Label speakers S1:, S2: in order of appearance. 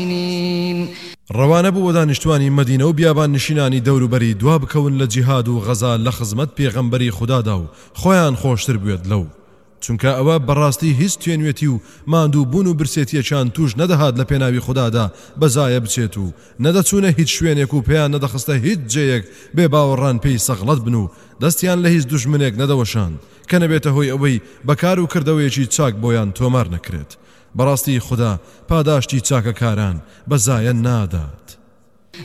S1: ڕەوانە بوو بۆ دانیشتوانی مەدینە و بیابان نشینانی دەوروبەری دوا بکەون لە جیهاد و غەزا لە خزمەت پێغەمبەری خودادا و خۆیان خۆشتر بوێت لەو چونکە ئەوە بەڕاستی هیچ توێنوێتی و ماندوو بوون و برسێتیەکان توش نەدەهات لە پێناوی خودادا بەزایە بچێت و نەدەچوونە هیچ شوێنێک و پێیان نەدەخستە هیچ جێیەک بێ باوەڕان پێی سەغڵەت بن و دەستیان لە هیچ دوژمنێک نەدەوەشان کە نەبێتە هۆی ئەوەی بەکار و کردەوەیەکی چاک بۆیان تۆمار نەکرێت بەڕاستی خوددا پاداشتی چاکەکاران بەزایە نادات